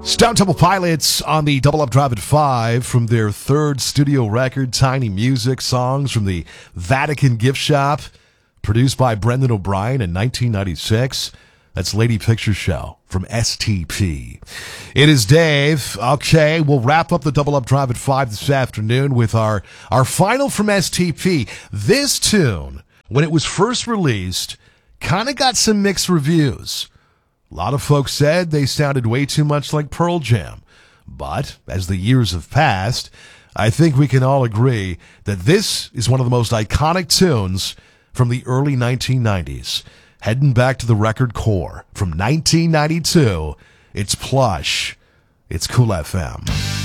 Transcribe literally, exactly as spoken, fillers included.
Stone Temple Pilots on the Double Up Drive at five from their third studio record, Tiny Music, songs from the Vatican Gift Shop, produced by Brendan O'Brien in nineteen ninety-six. That's Lady Picture Show from S T P. It is Dave. Okay, we'll wrap up the Double Up Drive at five this afternoon with our, our final from S T P. This tune, when it was first released, kind of got some mixed reviews. A lot of folks said they sounded way too much like Pearl Jam. But as the years have passed, I think we can all agree that this is one of the most iconic tunes from the early nineteen nineties. Heading back to the record core from nineteen ninety-two, it's Plush. It's Cool F M.